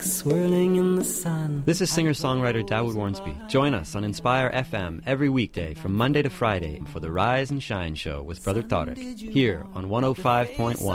swirling in the sun. This is singer-songwriter Dawood Warnsby. Join us on Inspire FM every weekday from Monday to Friday for the Rise and Shine Show with Brother Tariq here on 105.1